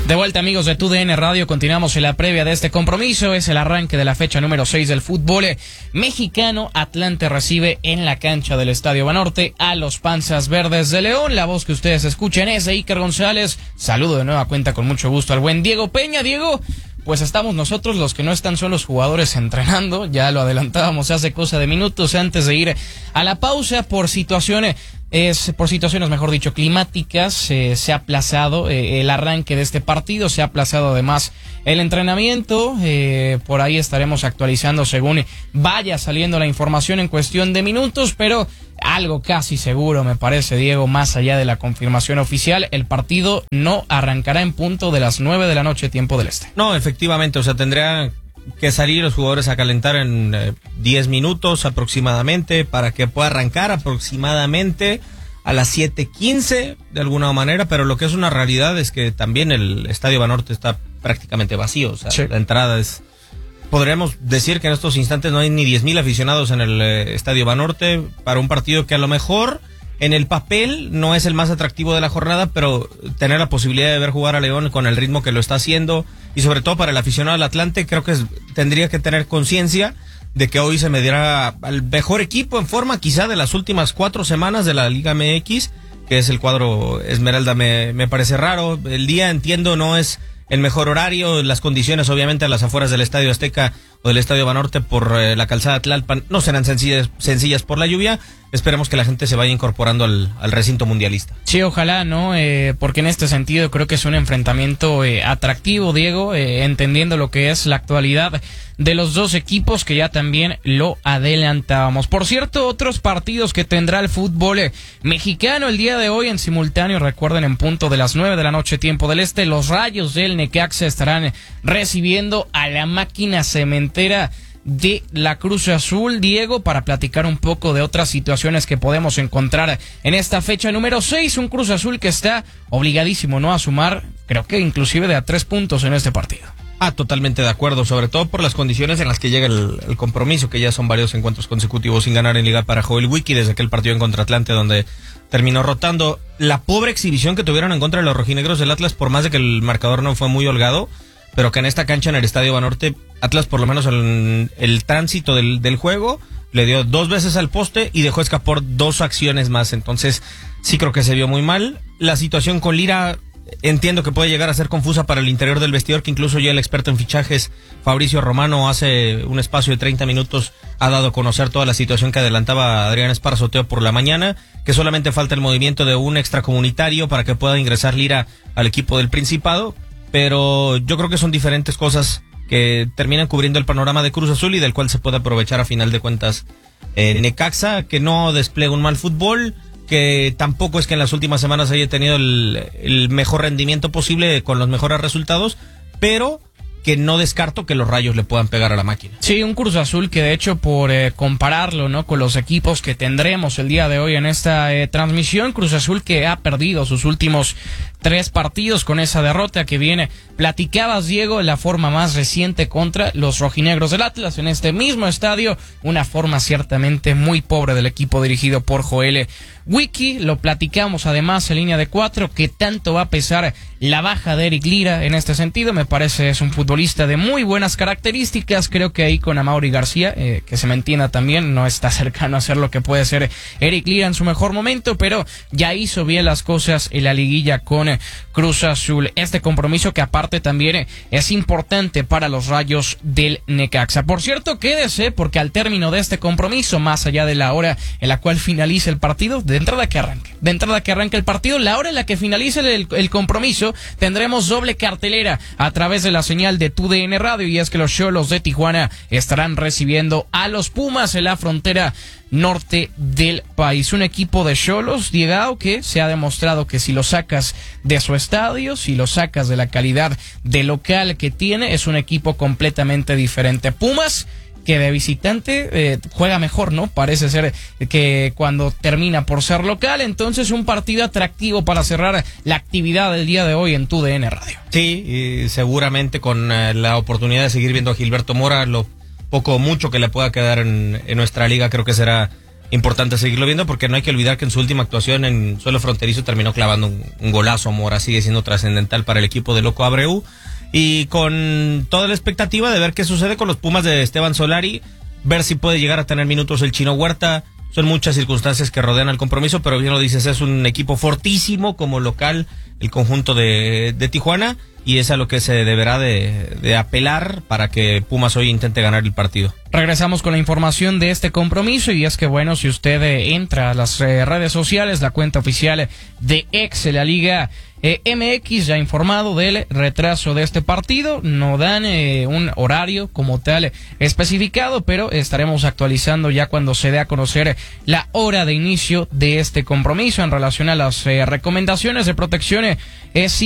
De vuelta, amigos de TUDN Radio, continuamos en la previa de este compromiso. Es el arranque de la fecha número 6 del fútbol mexicano. Atlante recibe en la cancha del Estadio Banorte a los Panzas Verdes de León. La voz que ustedes escuchan es de Iker González. Saludo de nueva cuenta con mucho gusto al buen Diego Peña. Diego, pues estamos nosotros, los que no están son los jugadores entrenando. Ya lo adelantábamos hace cosa de minutos antes de ir a la pausa por situaciones mejor dicho, climáticas. Se ha aplazado el arranque de este partido, se ha aplazado además el entrenamiento. Por ahí estaremos actualizando según vaya saliendo la información en cuestión de minutos, pero algo casi seguro me parece, Diego, más allá de la confirmación oficial, el partido no arrancará en punto de las 9 de la noche, tiempo del este. No, efectivamente, tendría que salir los jugadores a calentar en 10 minutos aproximadamente para que pueda arrancar aproximadamente a las 7:15 de alguna manera, pero lo que es una realidad es que también el Estadio Banorte está prácticamente vacío. Sí. La entrada podríamos decir que en estos instantes no hay ni 10,000 aficionados en el Estadio Banorte para un partido que a lo mejor en el papel no es el más atractivo de la jornada, pero tener la posibilidad de ver jugar a León con el ritmo que lo está haciendo, y sobre todo para el aficionado del Atlante, creo que tendría que tener conciencia de que hoy se medirá al mejor equipo en forma quizá de las últimas 4 semanas de la Liga MX, que es el cuadro Esmeralda. Me parece raro, el día, entiendo, no es el mejor horario, las condiciones obviamente a las afueras del Estadio Azteca o del Estadio Banorte por la calzada Tlalpan no serán sencillas por la lluvia. Esperemos que la gente se vaya incorporando al recinto mundialista. Sí, ojalá, ¿no? Porque en este sentido creo que es un enfrentamiento atractivo, Diego, entendiendo lo que es la actualidad de los dos equipos, que ya también lo adelantábamos. Por cierto, otros partidos que tendrá el fútbol mexicano el día de hoy en simultáneo, recuerden, en punto de las 9 de la noche, tiempo del este, los Rayos del Necaxa estarán recibiendo a la Máquina Cementera de la Cruz Azul, Diego, para platicar un poco de otras situaciones que podemos encontrar en esta fecha número 6, un Cruz Azul que está obligadísimo, ¿no?, a sumar, creo que inclusive de a 3 puntos en este partido. Totalmente de acuerdo, sobre todo por las condiciones en las que llega el compromiso, que ya son varios encuentros consecutivos sin ganar en Liga para Joel Wiki desde aquel partido en contra Atlante donde terminó rotando. La pobre exhibición que tuvieron en contra de los rojinegros del Atlas, por más de que el marcador no fue muy holgado, pero que en esta cancha, en el Estadio Banorte, Atlas por lo menos en el tránsito del juego le dio 2 veces al poste y dejó escapar 2 acciones más. Entonces sí creo que se vio muy mal. La situación con Lira entiendo que puede llegar a ser confusa para el interior del vestidor, que incluso ya el experto en fichajes Fabricio Romano hace un espacio de 30 minutos ha dado a conocer toda la situación que adelantaba Adrián Esparzoteo por la mañana, que solamente falta el movimiento de un extracomunitario para que pueda ingresar Lira al equipo del Principado. Pero yo creo que son diferentes cosas que terminan cubriendo el panorama de Cruz Azul y del cual se puede aprovechar a final de cuentas Necaxa, que no despliega un mal fútbol, que tampoco es que en las últimas semanas haya tenido el mejor rendimiento posible con los mejores resultados, pero que no descarto que los Rayos le puedan pegar a la máquina. Sí, un Cruz Azul que de hecho por compararlo, ¿no?, con los equipos que tendremos el día de hoy en esta transmisión, Cruz Azul que ha perdido sus últimos 3 partidos con esa derrota que viene. Platicabas, Diego, la forma más reciente contra los rojinegros del Atlas en este mismo estadio, una forma ciertamente muy pobre del equipo dirigido por Joel Wiki. Lo platicamos además en línea de 4, que tanto va a pesar la baja de Eric Lira en este sentido. Me parece es un futbolista de muy buenas características, creo que ahí con Amaury García, que se me entienda también, no está cercano a ser lo que puede ser Eric Lira en su mejor momento, pero ya hizo bien las cosas en la liguilla con Cruz Azul. Este compromiso que aparte también es importante para los Rayos del Necaxa. Por cierto, quédese, porque al término de este compromiso, más allá de la hora en la cual finalice el partido, de entrada que arranque el partido, la hora en la que finalice el compromiso, tendremos doble cartelera a través de la señal de TUDN Radio, y es que los Xolos de Tijuana estarán recibiendo a los Pumas en la frontera norte del país. Un equipo de Xolos, Diego, que se ha demostrado que si lo sacas de su estadio, si lo sacas de la calidad de local que tiene, es un equipo completamente diferente. Pumas, que de visitante juega mejor, ¿no? Parece ser que cuando termina por ser local. Entonces un partido atractivo para cerrar la actividad del día de hoy en TUDN Radio. Sí, y seguramente con la oportunidad de seguir viendo a Gilberto Mora, lo poco o mucho que le pueda quedar en nuestra liga, creo que será importante seguirlo viendo, porque no hay que olvidar que en su última actuación en suelo fronterizo terminó clavando un golazo. Mora sigue siendo trascendental para el equipo de Loco Abreu, y con toda la expectativa de ver qué sucede con los Pumas de Esteban Solari, ver si puede llegar a tener minutos el Chino Huerta. Son muchas circunstancias que rodean al compromiso, pero bien lo dices, es un equipo fortísimo como local, el conjunto de Tijuana, y es a lo que se deberá de apelar para que Pumas hoy intente ganar el partido. Regresamos con la información de este compromiso, y es que bueno, si usted entra a las redes sociales, la cuenta oficial de ex la Liga MX ya ha informado del retraso de este partido. No dan un horario como tal especificado, pero estaremos actualizando ya cuando se dé a conocer la hora de inicio de este compromiso. En relación a las recomendaciones de protección,